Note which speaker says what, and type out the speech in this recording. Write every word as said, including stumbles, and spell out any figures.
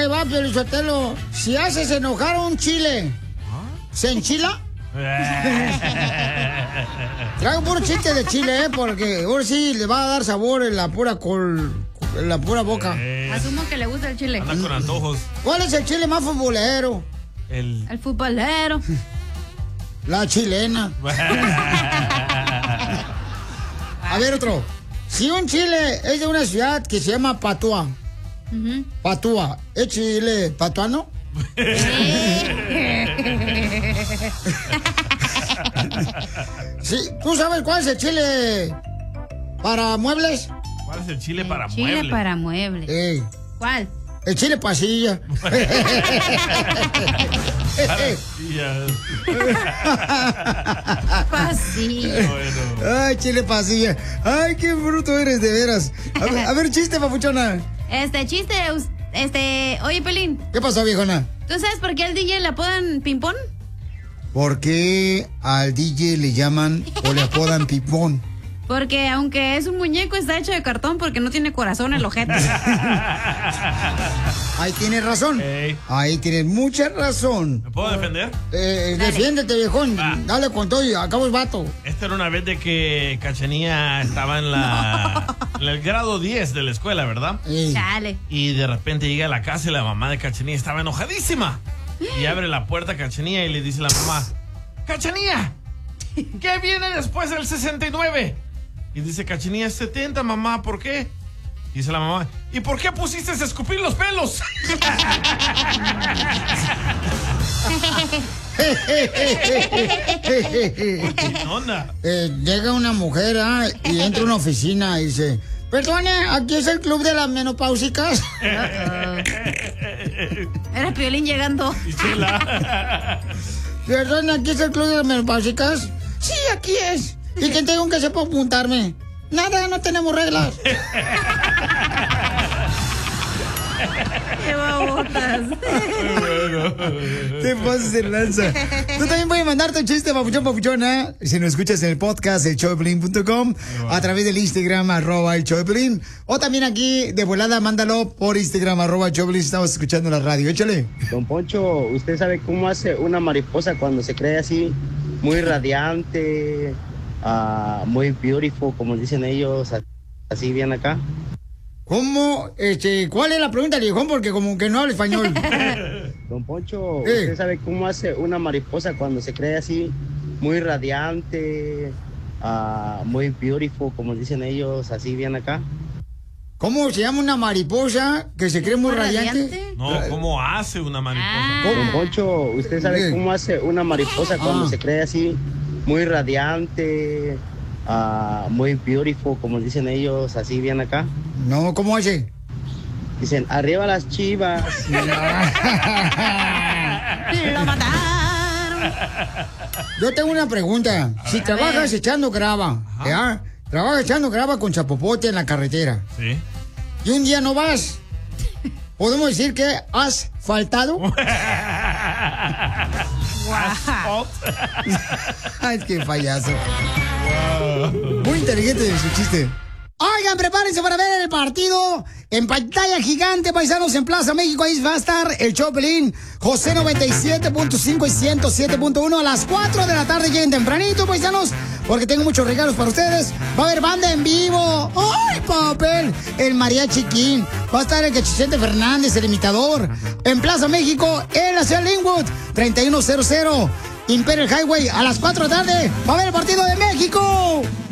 Speaker 1: Ahí va, Piolichotelo. Si haces enojar a un chile, ¿se enchila? Traigo puro chiste de chile, ¿eh? Porque ahora sí le va a dar sabor en la pura col... en la pura boca.
Speaker 2: Eh,
Speaker 3: Asumo que le gusta el chile.
Speaker 2: Anda con antojos.
Speaker 1: ¿Cuál es el chile más futbolero?
Speaker 2: El...
Speaker 3: El futbolero.
Speaker 1: La chilena. A ver, otro. Si un chile es de una ciudad que se llama Patua, uh-huh. Patua, ¿es chile patuano? Sí, ¿tú sabes cuál es el chile para muebles?
Speaker 2: ¿Cuál es el chile
Speaker 3: el
Speaker 2: para
Speaker 3: chile
Speaker 2: muebles?
Speaker 3: Chile para muebles.
Speaker 1: Eh.
Speaker 3: ¿Cuál?
Speaker 1: El chile pasilla.
Speaker 3: Pasilla.
Speaker 1: Bueno. Ay, chile pasilla. Ay, qué bruto eres, de veras. A ver, a ver, chiste, papuchona.
Speaker 3: Este, chiste, este... Oye, Pelín.
Speaker 1: ¿Qué pasó, viejona?
Speaker 3: ¿Tú sabes por qué al D J le apodan Pimpón?
Speaker 1: ¿Por qué al D J le llaman o le apodan Pipón?
Speaker 3: Porque aunque es un muñeco, está hecho de cartón porque no tiene corazón el ojete.
Speaker 1: Ahí tienes razón. Hey. Ahí tienes mucha razón.
Speaker 2: ¿Me puedo defender?
Speaker 1: Eh, defiéndete, viejón. Va. Dale con todo y acabo el vato.
Speaker 2: Esta era una vez de que Cachanía estaba en la en el grado diez de la escuela, ¿verdad?
Speaker 3: Sí. Chale.
Speaker 2: Y de repente llega a la casa y la mamá de Cachanía estaba enojadísima. Y abre la puerta a Cachanía y le dice a la mamá: ¡Cachanía! ¿Qué viene después del sesenta y nueve? Y dice Cachanía: setenta, mamá, ¿por qué? Dice la mamá: ¿y por qué pusiste a escupir los pelos? ¿Qué onda?
Speaker 1: Eh, llega una mujer ¿ah? y entra a una oficina y dice: perdone, aquí es el club de las menopáusicas.
Speaker 3: Uh-oh. Era Piolín llegando.
Speaker 1: Perdone, aquí es el club de las menopáusicas. Sí, aquí es. ¿Y quién tengo que sepa apuntarme? Nada, no tenemos reglas.
Speaker 3: ¡Qué babotas!
Speaker 1: Te pasas de lanza. Tú también puedes mandarte un chiste, papuchón, papuchona. Si nos escuchas en el podcast, el show de pelín punto com, a través del Instagram, arroba el show de Pelín. O también aquí, de volada, mándalo por Instagram, arroba el show de Pelín. Estamos escuchando la radio. Échale.
Speaker 4: Don Poncho, ¿usted sabe cómo hace una mariposa cuando se cree así, muy radiante, uh, muy beautiful, como dicen ellos, así bien acá?
Speaker 1: ¿Cómo? Este, ¿cuál es la pregunta, viejón? Porque como que no habla español.
Speaker 4: Don Poncho, ¿usted eh. sabe cómo hace una mariposa cuando se cree así, muy radiante, uh, muy beautiful, como dicen ellos, así bien acá?
Speaker 1: ¿Cómo se llama una mariposa que se cree muy radiante?
Speaker 2: radiante? No, ¿cómo hace una mariposa?
Speaker 4: Ah. Don Poncho, ¿usted sabe eh. cómo hace una mariposa cuando ah. se cree así, muy radiante, uh, muy beautiful, como dicen ellos, así bien acá?
Speaker 1: No, ¿cómo hace?
Speaker 4: Dicen: arriba las chivas.
Speaker 3: Lo mataron.
Speaker 1: Yo tengo una pregunta. Si
Speaker 2: ver.
Speaker 1: trabajas echando grava, ¿ya? Trabajas echando grava con chapopote en la carretera.
Speaker 2: Sí.
Speaker 1: Y un día no vas. ¿Podemos decir que has faltado? Ay, qué payaso. Wow. Muy inteligente su chiste. Oigan, prepárense para ver el partido en pantalla gigante, paisanos, en Plaza México. Ahí va a estar el show Pelín, José noventa y siete punto cinco y ciento siete punto uno a las cuatro de la tarde. Lleguen tempranito, paisanos, porque tengo muchos regalos para ustedes. Va a haber banda en vivo. ¡Ay, papel! El Mariachi King. Va a estar el Cachicente Fernández, el imitador. En Plaza México, en la ciudad de Linwood, treinta y uno cero cero Imperial Highway, a las cuatro de la tarde. Va a haber el partido de México.